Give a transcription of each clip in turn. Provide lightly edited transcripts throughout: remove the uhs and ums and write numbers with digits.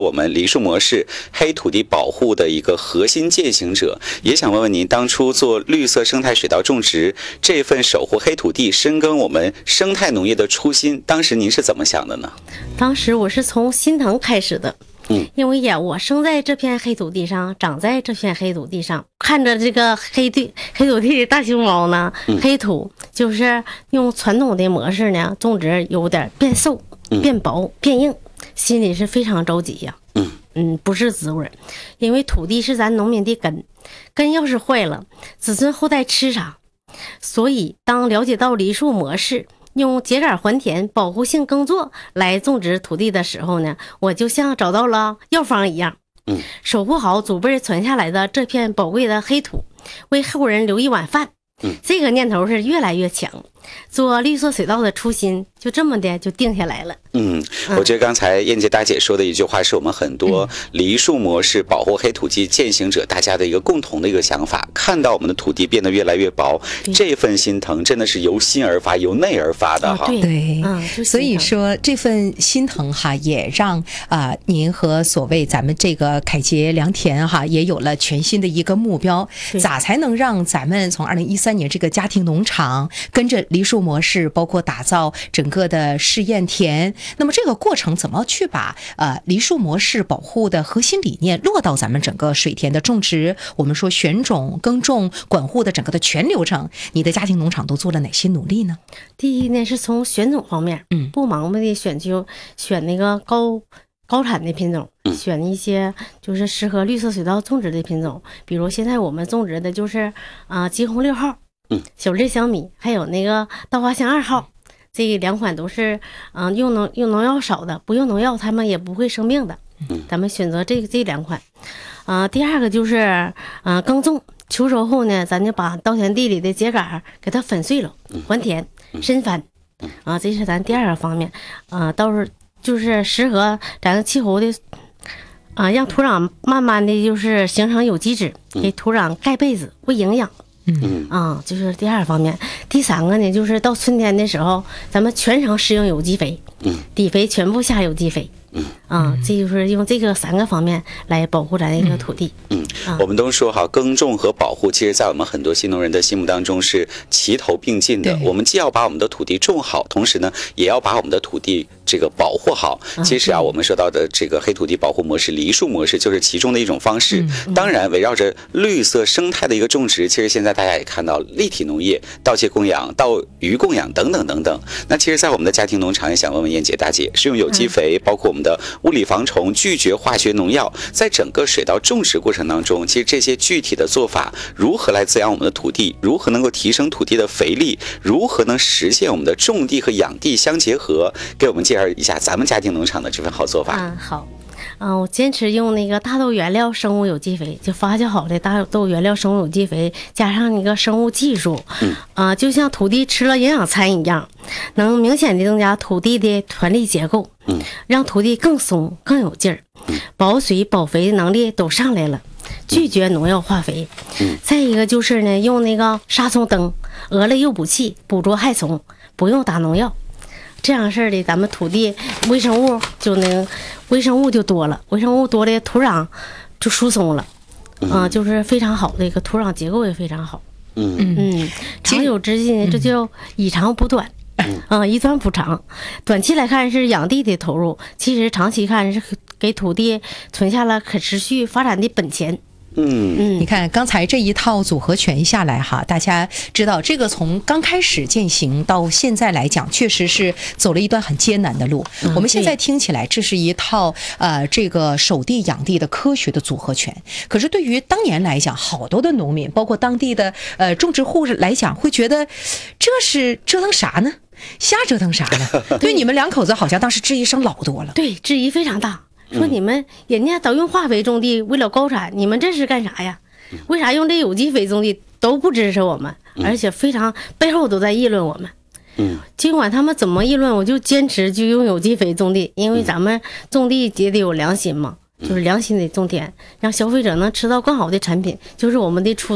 我们梨树模式黑土地保护的一个核心践行者，也想问问您，当初做绿色生态水稻种植这份守护黑土地、深耕我们生态农业的初心，当时您是怎么想的呢？ 当时我是从心疼开始的。因为呀，我生在这片黑土地上，长在这片黑土地上，看着这个黑土地的大熊猫呢，黑土就是用传统的模式呢种植，有点变瘦、变薄、变硬，心里是非常着急呀。不是滋味，因为土地是咱农民的根，根要是坏了，子孙后代吃啥？所以当了解到梨树模式，用秸秆还田、保护性耕作来种植土地的时候呢，我就像找到了药方一样，守护好祖辈传下来的这片宝贵的黑土，为后人留一碗饭。这个念头是越来越强，做绿色水稻的初心就这么的就定下来了。 我觉得刚才燕姐大姐说的一句话，是我们很多梨树模式保护黑土地践行者大家的一个共同的一个想法。看到我们的土地变得越来越薄，这份心疼真的是由心而发、由内而发的哈。 对，所以说这份心疼哈，也让您和所谓咱们这个凯捷良田哈，也有了全新的一个目标。咋才能让咱们从2013年这个家庭农场跟着梨树模式，包括打造整个的试验田，那么这个过程怎么去把梨树模式保护的核心理念落到咱们整个水田的种植，我们说选种、耕种、管护的整个的全流程，你的家庭农场都做了哪些努力呢？ 第一呢，是从选种方面，不盲目的选那个高产的品种，选一些就是适合绿色水稻种植的品种，比如现在我们种植的就是吉红6号，小粒小米，还有那个稻花香2号，这两款都是用农药少的，不用农药它们也不会生病的。咱们选择这两款。第二个就是耕种，秋收后呢，咱就把稻田地里的秸秆给它粉碎了，还田深翻。这是咱第二个方面。倒是就是适合咱气候的让土壤慢慢的就是形成有机质，给土壤盖被子，喂营养。就是第二方面。第三个呢，就是到春天的时候，咱们全程施用有机肥，底肥全部下有机肥。这就是用这个3个方面来保护咱这个土地。 我们都说耕种和保护，其实在我们很多新农人的心目当中是齐头并进的。我们既要把我们的土地种好，同时呢，也要把我们的土地这个保护好。其实我们说到的这个黑土地保护模式、梨树模式，就是其中的一种方式。当然，围绕着绿色生态的一个种植，其实现在大家也看到立体农业、稻秸供养、稻鱼供养等等等等。那其实，在我们的家庭农场，也想问问燕姐大姐，是用有机肥，包括我们的物理防虫，拒绝化学农药，在整个水稻种植过程当中，其实这些具体的做法如何来滋养我们的土地，如何能够提升土地的肥力，如何能实现我们的种地和养地相结合，给我们介绍一下咱们家庭农场的这份好做法。 好。我坚持用那个大豆原料生物有机肥，就发酵好的大豆原料生物有机肥，加上一个生物技术，就像土地吃了营养餐一样，能明显的增加土地的团粒结构，让土地更松更有劲儿，保水保肥的能力都上来了，拒绝农药化肥。再一个就是呢，用那个杀虫灯，鹅类诱捕器捕捉害虫，不用打农药。这样式的，咱们土地微生物就多了，微生物多了，土壤就疏松了，就是非常好的一个土壤结构也非常好。长久之计呢，这就以长补短，以短补长。短期来看是养地的投入，其实长期看是给土地存下了可持续发展的本钱。 你看刚才这一套组合拳下来哈，大家知道这个从刚开始践行到现在来讲，确实是走了一段很艰难的路。我们现在听起来这是一套这个守地养地的科学的组合拳，可是对于当年来讲，好多的农民包括当地的种植户来讲，会觉得这是折腾啥呢？瞎折腾啥呢？对你们两口子好像当时质疑声老多了。 对，质疑非常大。说你们人家都用化肥种地，为了高产，你们这是干啥呀？为啥用这有机肥种地？都不支持我们，而且非常背后都在议论我们。尽管他们怎么议论，我就坚持就用有机肥种地，因为咱们种地也得有良心嘛，就是良心的种田，让消费者能吃到更好的产品，就是我们的初衷。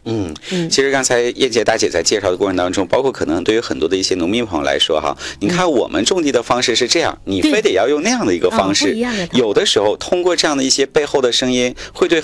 其实刚才燕姐大姐在介绍的过程当中，包括可能对于很多的一些农民朋友来说哈，你看我们种地的方式是这样，你非得要用那样的一个方式，有的时候通过这样的一些背后的声音，会对